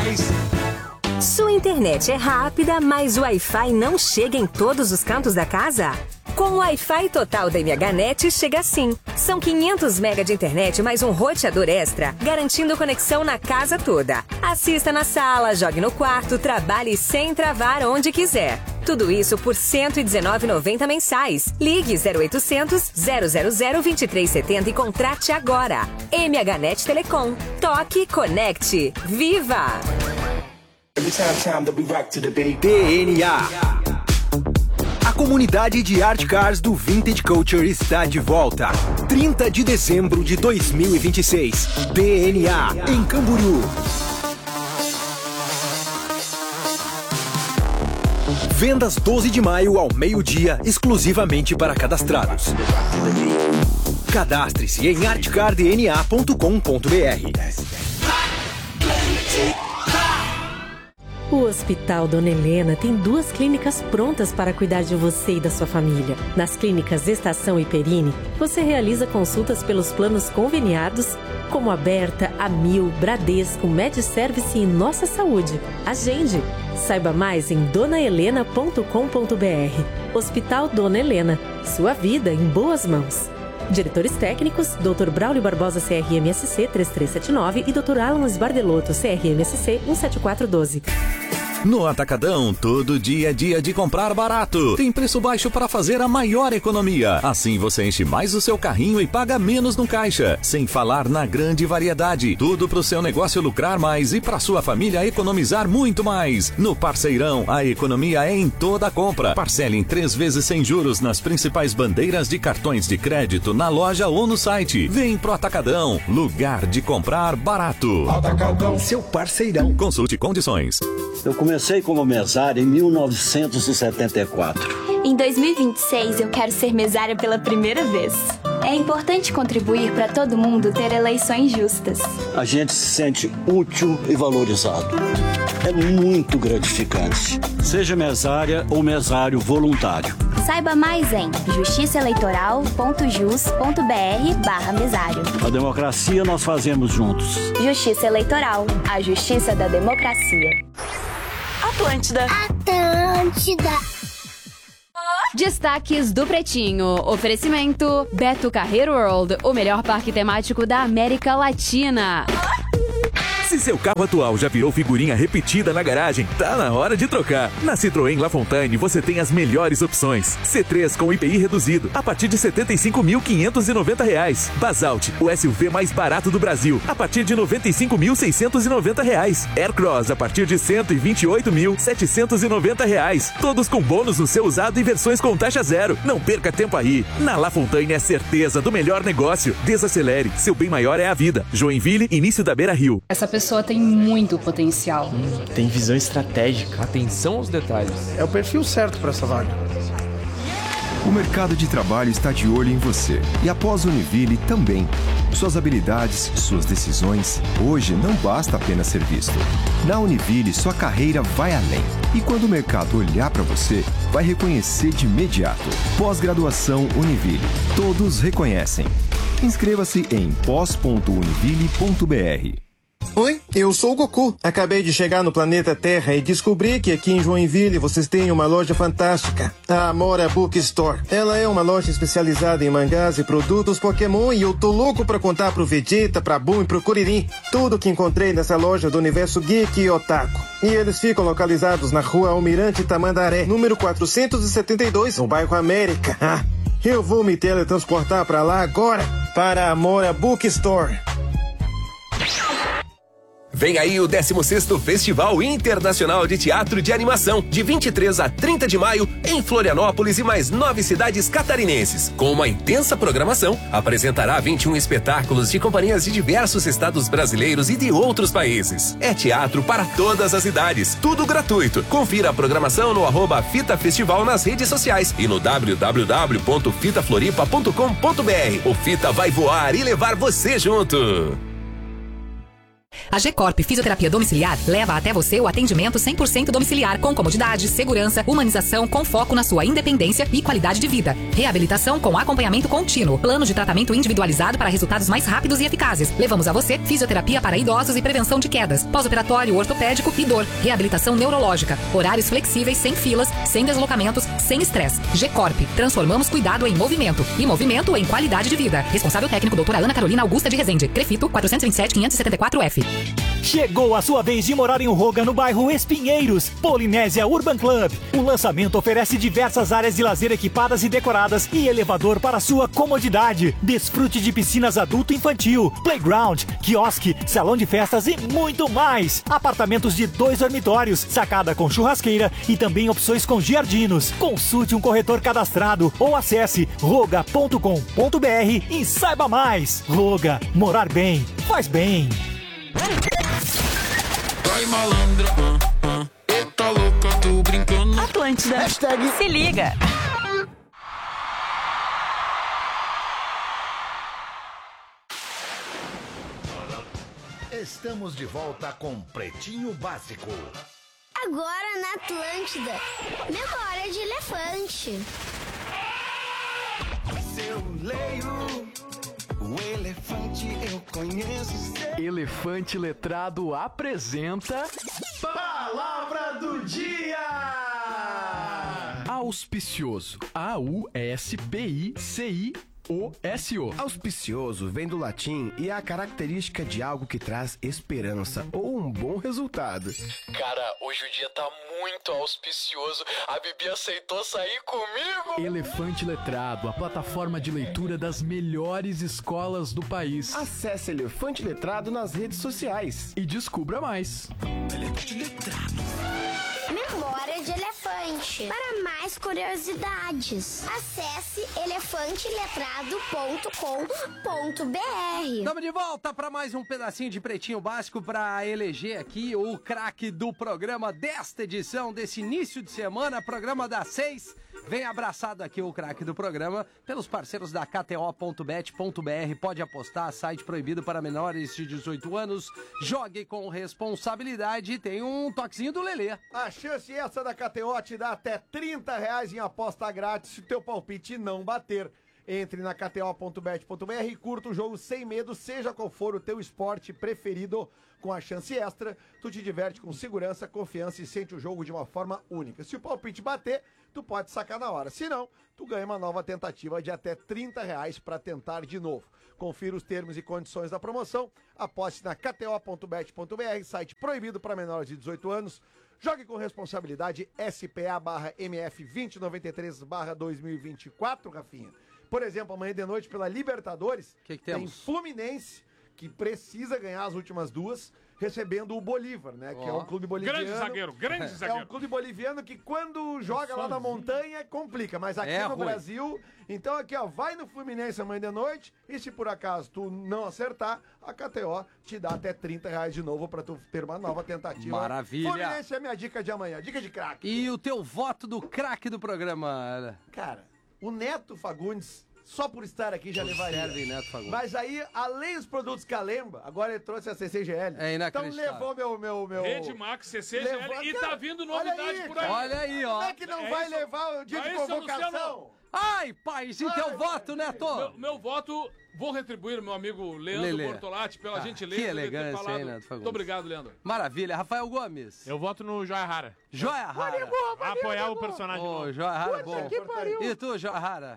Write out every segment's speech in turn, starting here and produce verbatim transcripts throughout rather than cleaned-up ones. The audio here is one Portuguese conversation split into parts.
mais. Sua internet é rápida, mas o Wi-Fi não chega em todos os cantos da casa? Com o Wi-Fi total da MHNet chega assim. São quinhentos megas de internet mais um roteador extra, garantindo conexão na casa toda. Assista na sala, jogue no quarto, trabalhe sem travar onde quiser. Tudo isso por cento e dezenove reais e noventa centavos mensais. Ligue zero oitocentos, zero zero zero, vinte e três setenta e contrate agora. MHNet Telecom. Toque, conecte. Viva! D N A. A comunidade de Art Cars do Vintage Culture está de volta. trinta de dezembro de dois mil e vinte e seis. D N A, em Camboriú. Vendas doze de maio ao meio-dia, exclusivamente para cadastrados. Cadastre-se em art car d n a ponto com ponto b r. O Hospital Dona Helena tem duas clínicas prontas para cuidar de você e da sua família. Nas clínicas Estação e Perini, você realiza consultas pelos planos conveniados, como Aberta, Amil, Bradesco, MedService e Nossa Saúde. Agende! Saiba mais em dona helena ponto com ponto b r. Hospital Dona Helena. Sua vida em boas mãos. Diretores técnicos, doutor Braulio Barbosa, C R M S C três três sete nove e doutor Alan Esbardelotto, C R M S C um sete quatro um dois. No Atacadão, todo dia é dia de comprar barato. Tem preço baixo para fazer a maior economia. Assim você enche mais o seu carrinho e paga menos no caixa. Sem falar na grande variedade. Tudo para o seu negócio lucrar mais e para sua família economizar muito mais. No Parceirão, a economia é em toda a compra. Parcele em três vezes sem juros nas principais bandeiras de cartões de crédito na loja ou no site. Vem pro Atacadão, lugar de comprar barato. Atacadão, seu parceirão. Consulte condições. Eu comecei como mesário em mil novecentos e setenta e quatro. Em dois mil e vinte e seis, eu quero ser mesária pela primeira vez. É importante contribuir para todo mundo ter eleições justas. A gente se sente útil e valorizado. É muito gratificante. Seja mesária ou mesário voluntário. Saiba mais em justiça eleitoral ponto jus ponto b r barra mesário. A democracia nós fazemos juntos. Justiça Eleitoral, a justiça da democracia. Atlântida. Atlântida. Destaques do Pretinho. Oferecimento Beto Carreiro World, o melhor parque temático da América Latina. Se seu carro atual já virou figurinha repetida na garagem, tá na hora de trocar. Na Citroën La Fontaine você tem as melhores opções. C três com I P I reduzido, a partir de setenta e cinco mil quinhentos e noventa reais. Basalt, o S U V mais barato do Brasil, a partir de noventa e cinco mil seiscentos e noventa reais. Aircross, a partir de cento e vinte e oito mil setecentos e noventa reais. Todos com bônus no seu usado e versões com taxa zero. Não perca tempo aí. Na La Fontaine é certeza do melhor negócio. Desacelere, seu bem maior é a vida. Joinville, início da Beira Rio. Essa pessoa tem muito potencial. Hum, tem visão estratégica. Atenção aos detalhes. É o perfil certo para essa vaga. O mercado de trabalho está de olho em você. E após a Univille também. Suas habilidades, suas decisões. Hoje não basta apenas ser visto. Na Univille, sua carreira vai além. E quando o mercado olhar para você, vai reconhecer de imediato. Pós-graduação Univille. Todos reconhecem. Inscreva-se em pós ponto univille ponto b r. Oi, eu sou o Goku. Acabei de chegar no planeta Terra e descobri que aqui em Joinville vocês têm uma loja fantástica, a Amora Book Store. Ela é uma loja especializada em mangás e produtos Pokémon e eu tô louco pra contar pro Vegeta, pra Boom e pro Kuririn tudo que encontrei nessa loja do universo geek e otaku. E eles ficam localizados na rua Almirante Tamandaré, número quatrocentos e setenta e dois, no bairro América. Ah, eu vou me teletransportar pra lá agora, para a Amora Book Store. Vem aí o décimo sexto Festival Internacional de Teatro de Animação, de vinte e três a trinta de maio, em Florianópolis e mais nove cidades catarinenses. Com uma intensa programação, apresentará vinte e um espetáculos de companhias de diversos estados brasileiros e de outros países. É teatro para todas as idades, tudo gratuito. Confira a programação no arroba Fita Festival nas redes sociais e no w w w ponto fita floripa ponto com ponto b r. O Fita vai voar e levar você junto. A G-Corp Fisioterapia Domiciliar leva até você o atendimento cem por cento domiciliar, com comodidade, segurança, humanização, com foco na sua independência e qualidade de vida. Reabilitação com acompanhamento contínuo. Plano de tratamento individualizado para resultados mais rápidos e eficazes. Levamos a você fisioterapia para idosos e prevenção de quedas. Pós-operatório ortopédico e dor. Reabilitação neurológica. Horários flexíveis, sem filas, sem deslocamentos, sem estresse. G-Corp. Transformamos cuidado em movimento. E movimento em qualidade de vida. Responsável técnico doutora Ana Carolina Augusta de Rezende. Crefito quatrocentos e vinte e sete, quinhentos e setenta e quatro F. Chegou a sua vez de morar em Roga, no bairro Espinheiros. Polinésia Urban Club. O lançamento oferece diversas áreas de lazer equipadas e decoradas e elevador para sua comodidade. Desfrute de piscinas adulto e infantil, playground, quiosque, salão de festas e muito mais. Apartamentos de dois dormitórios, sacada com churrasqueira e também opções com giardinos. Consulte um corretor cadastrado ou acesse roga ponto com ponto br e saiba mais. Roga, morar bem, faz bem. Vai malandra, uh, uh, eita louca, tô brincando. Atlântida. Hashtag se liga. Estamos de volta com Pretinho Básico. Agora na Atlântida, memória de elefante. Se eu leio o elefante, eu conheço. Elefante Letrado apresenta Palavra do Dia! Auspicioso. A U S P I C I O S O. Auspicioso vem do latim e é a característica de algo que traz esperança ou um bom resultado. Cara, hoje o dia tá muito auspicioso. A Bibi aceitou sair comigo. Elefante Letrado, a plataforma de leitura das melhores escolas do país. Acesse Elefante Letrado nas redes sociais e descubra mais. Elefante Letrado. Memória de elefante. Para mais curiosidades, acesse elefante letrado ponto com ponto br. Estamos de volta para mais um pedacinho de Pretinho Básico para eleger aqui o craque do programa desta edição, desse início de semana, programa das seis. Vem abraçado aqui o craque do programa pelos parceiros da K T O ponto bet ponto br. Pode apostar, site proibido para menores de dezoito anos. Jogue com responsabilidade. Tem um toquezinho do Lelê. A chance essa da K T O te dá até trinta reais em aposta grátis se o teu palpite não bater. Entre na K T O ponto bet ponto br e curta o jogo sem medo, seja qual for o teu esporte preferido. Com a chance extra, tu te diverte com segurança, confiança e sente o jogo de uma forma única. Se o palpite bater, tu pode sacar na hora. Se não, tu ganha uma nova tentativa de até trinta reais para tentar de novo. Confira os termos e condições da promoção. Aposte na K T O ponto bet ponto br, site proibido para menores de dezoito anos. Jogue com responsabilidade. S P A barra M F vinte noventa e três barra dois mil e vinte e quatro, Rafinha. Por exemplo, amanhã de noite pela Libertadores, que que tem temos? Fluminense, que precisa ganhar as últimas duas, recebendo o Bolívar, né? Que oh. é um clube boliviano. Grande zagueiro, grande zagueiro. É um clube boliviano que quando joga lá na montanha, complica. Mas aqui é no ruim. Brasil, então aqui ó, vai no Fluminense amanhã de noite e se por acaso tu não acertar, a K T O te dá até trinta reais de novo pra tu ter uma nova tentativa. Maravilha. Fluminense é minha dica de amanhã, dica de craque. E o teu voto do craque do programa? Cara, o Neto Fagundes... Só por estar aqui já levaria. Serve, Neto Fagundes. Mas aí, além dos produtos Calemba, agora ele trouxe a C C G L. É então inacreditável. levou meu... meu, meu... Rede Max, C C G L levou... e tá vindo novidade aí, por aí. Olha aí, ó. Como é que não é vai isso. levar o dia É de isso, convocação? Luciano. Ai, paizinho, Ai, teu voto, Neto. Meu, meu voto, vou retribuir meu amigo Leandro Lelê. Bortolatti pela Ah, gentileza que de ter elegância, falado. hein, Neto Fagundes? Muito obrigado, Leandro. Maravilha. Rafael Gomes. Eu voto no Joia Rara. Joia Rara. Vai apoiar o personagem. Ô, Joia Rara, bom. que pariu. E tu, Joia Rara?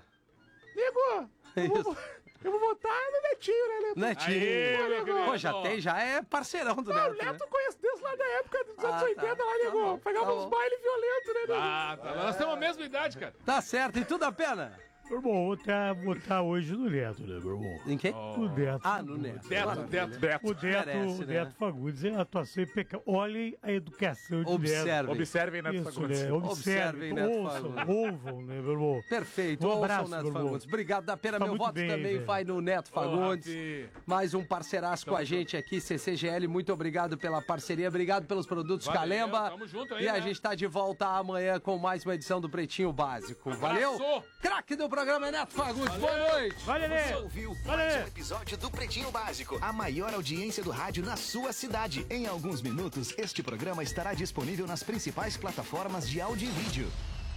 Nego, eu vou, eu vou votar no Netinho, né, Neto? Netinho. Aê, meu querido. Pô, já tem, já é parceirão do Não, Neto, o Neto né? conhece desde lá da época dos Ah, anos tá. oitenta lá, nego. Tá bom, Pegava tá uns bom. bailes violentos, né, nego? Ah, tá. Nós temos a mesma idade, cara. Tá certo. E tudo a pena? Meu irmão, vou votar, votar hoje no Neto, né, meu irmão? Em quem? No Neto. Ah, no Neto. Neto, Maravilha. Neto, Neto. O Neto, Merece, o né? Neto Fagundes é uma atuação impecável. Olhem a educação de Observem. Neto. Observem, Neto Isso, Fagundes. né? Observem, Observem, Neto ouçam, Fagundes. ouvam, né, meu irmão? Perfeito. Um Ouçam abraço, o Neto meu irmão. Fagundes. Obrigado da pena. Tá Meu muito voto bem, também velho. vai no Neto Fagundes. Rafi. Mais um parceiraço com a gente aqui, C C G L. Muito obrigado pela parceria. Obrigado pelos produtos Valeu, Calemba. tamo junto aí, E a né? gente tá de volta amanhã com mais uma edição do Pretinho Básico. Abraço. Valeu? Craque do programa. programa é Neto Fagundes. Boa noite. Vai, Lelê. Você ouviu Vai, mais Lelê. um episódio do Pretinho Básico, a maior audiência do rádio na sua cidade. Em alguns minutos, este programa estará disponível nas principais plataformas de áudio e vídeo.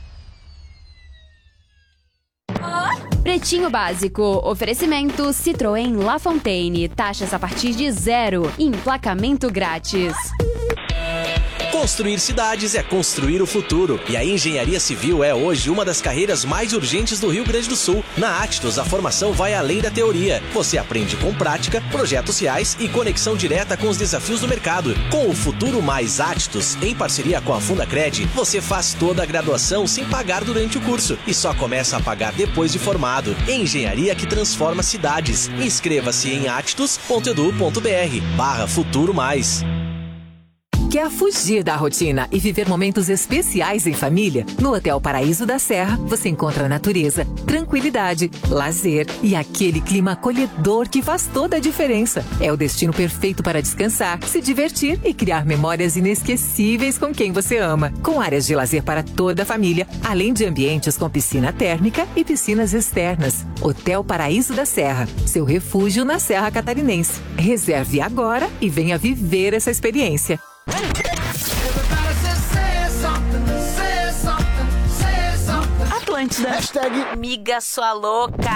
Pretinho Básico, oferecimento Citroën La Fontaine, taxas a partir de zero, emplacamento grátis. Construir cidades é construir o futuro. E a engenharia civil é hoje uma das carreiras mais urgentes do Rio Grande do Sul. Na Actus, a formação vai além da teoria. Você aprende com prática, projetos reais e conexão direta com os desafios do mercado. Com o Futuro Mais Actus, em parceria com a Fundacred, você faz toda a graduação sem pagar durante o curso e só começa a pagar depois de formado. Engenharia que transforma cidades. Inscreva-se em actus ponto edu ponto br barra Futuro Mais. Quer fugir da rotina e viver momentos especiais em família? No Hotel Paraíso da Serra, você encontra natureza, tranquilidade, lazer e aquele clima acolhedor que faz toda a diferença. É o destino perfeito para descansar, se divertir e criar memórias inesquecíveis com quem você ama. Com áreas de lazer para toda a família, além de ambientes com piscina térmica e piscinas externas. Hotel Paraíso da Serra, seu refúgio na Serra Catarinense. Reserve agora e venha viver essa experiência. Atlântida. Hashtag Miga Sua Louca.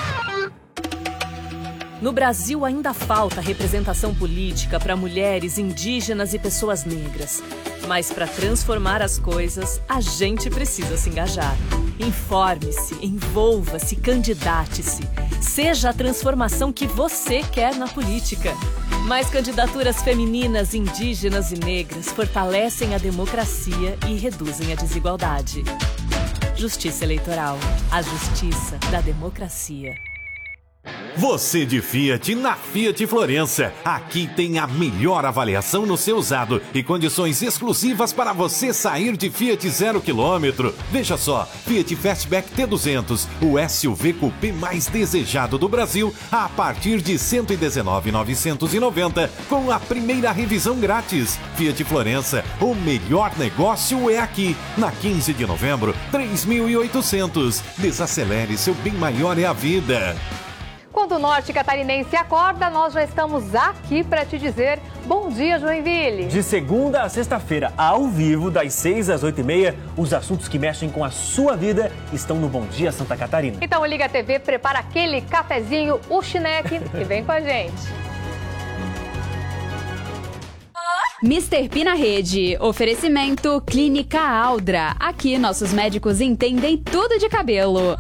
No Brasil ainda falta representação política para mulheres, indígenas e pessoas negras. Mas para transformar as coisas, a gente precisa se engajar. Informe-se, envolva-se, candidate-se. Seja a transformação que você quer na política. Mais candidaturas femininas, indígenas e negras fortalecem a democracia e reduzem a desigualdade. Justiça Eleitoral. A justiça da democracia. Você de Fiat na Fiat Florença. Aqui tem a melhor avaliação no seu usado e condições exclusivas para você sair de Fiat zero quilômetro. Veja só, Fiat Fastback T duzentos, o S U V Coupé mais desejado do Brasil, a partir de cento e dezenove mil novecentos e noventa, com a primeira revisão grátis. Fiat Florença, o melhor negócio é aqui. Na quinze de novembro, três mil e oitocentos. Desacelere, seu bem maior é a vida. Quando o Norte Catarinense acorda, nós já estamos aqui para te dizer bom dia, Joinville. De segunda a sexta-feira, ao vivo, das seis às oito e meia, os assuntos que mexem com a sua vida estão no Bom Dia Santa Catarina. Então liga a T V, prepara aquele cafezinho, o chineque e vem com a gente. mister P na rede. Oferecimento Clínica Aldra. Aqui nossos médicos entendem tudo de cabelo.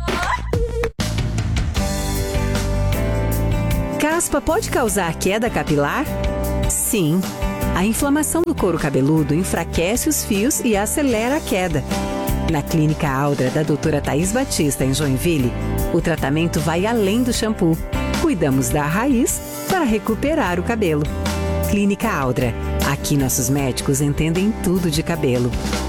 Caspa pode causar queda capilar? Sim. A inflamação do couro cabeludo enfraquece os fios e acelera a queda. Na Clínica Aldra da doutora Thaís Batista, em Joinville, o tratamento vai além do shampoo. Cuidamos da raiz para recuperar o cabelo. Clínica Aldra. Aqui nossos médicos entendem tudo de cabelo.